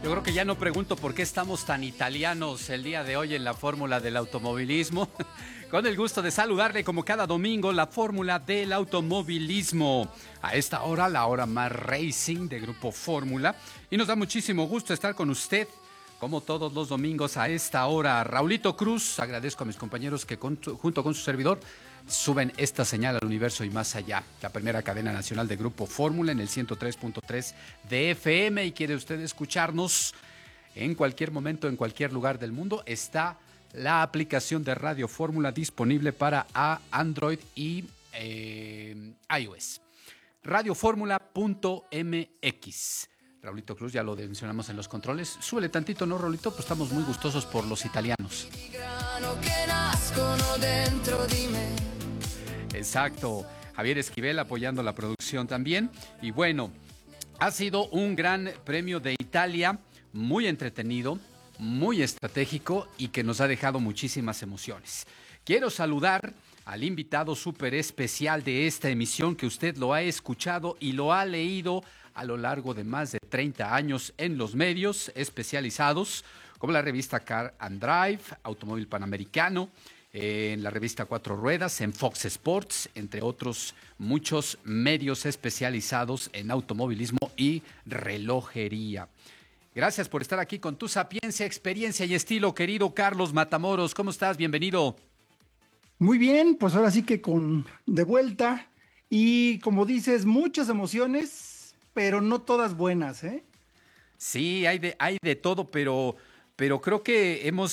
Yo creo que ya no pregunto por qué estamos tan italianos el día de hoy en la fórmula del automovilismo. Con el gusto de saludarle como cada domingo la fórmula del automovilismo. A esta hora, la hora más racing de Grupo Fórmula. Y nos da muchísimo gusto estar con usted, como todos los domingos a esta hora. Raulito Cruz, agradezco a mis compañeros que junto con su servidor suben esta señal al universo y más allá. La primera cadena nacional de Grupo Fórmula en el 103.3 de FM. Y quiere usted escucharnos en cualquier momento, en cualquier lugar del mundo, está la aplicación de Radio Fórmula disponible para Android y iOS. Radioformula.mx. Raulito Cruz, ya lo mencionamos en los controles. Súbele tantito, ¿no, Raulito? Pues estamos muy gustosos por los italianos. Exacto. Javier Esquivel apoyando la producción también. Y bueno, ha sido un gran premio de Italia, muy entretenido, muy estratégico y que nos ha dejado muchísimas emociones. Quiero saludar al invitado súper especial de esta emisión, que usted lo ha escuchado y lo ha leído a lo largo de más de 30 años en los medios especializados, como la revista Car and Drive, Automóvil Panamericano, en la revista Cuatro Ruedas, en Fox Sports, entre otros muchos medios especializados en automovilismo y relojería. Gracias por estar aquí con tu sapiencia, experiencia y estilo, querido Carlos Matamoros. ¿Cómo estás? Bienvenido. Muy bien, pues ahora sí que de vuelta y como dices, muchas emociones, pero no todas buenas, ¿eh? Sí, hay de todo, pero creo que hemos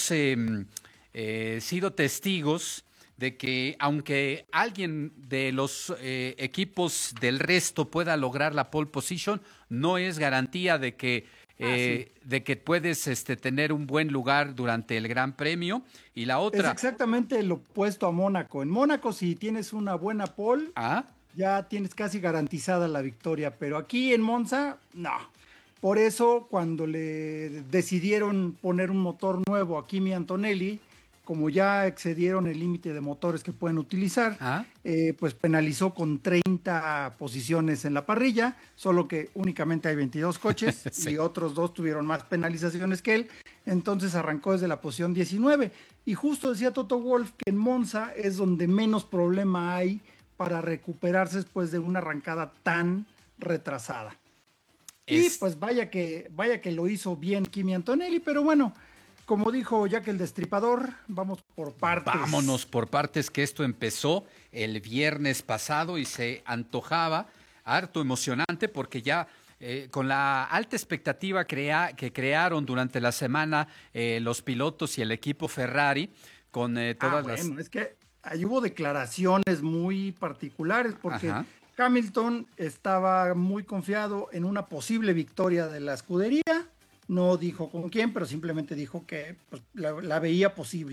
sido testigos de que aunque alguien de los equipos del resto pueda lograr la pole position, no es garantía de que Sí. de que puedes tener un buen lugar durante el Gran Premio. Y la Es otra, exactamente lo opuesto a Mónaco. En Mónaco, si tienes una buena pole, ¿ah? ya tienes casi garantizada la victoria, pero aquí en Monza, no. Por eso, cuando le decidieron poner un motor nuevo a Kimi Antonelli, como ya excedieron el límite de motores que pueden utilizar, ¿Ah? pues penalizó con 30 posiciones en la parrilla, solo que únicamente hay 22 coches Sí. y otros dos tuvieron más penalizaciones que él, entonces arrancó desde la posición 19. Y justo decía Toto Wolff que en Monza es donde menos problema hay para recuperarse después de una arrancada tan retrasada. Y Es, pues vaya que lo hizo bien Kimi Antonelli, pero bueno, como dijo Jack el Destripador, vamos por partes. Vámonos por partes, que esto empezó el viernes pasado y se antojaba harto emocionante porque ya con la alta expectativa que crearon durante la semana los pilotos y el equipo Ferrari, con todas las... Es que ahí hubo declaraciones muy particulares porque Ajá. Hamilton estaba muy confiado en una posible victoria de la escudería. No dijo con quién, pero simplemente dijo que pues, la veía posible.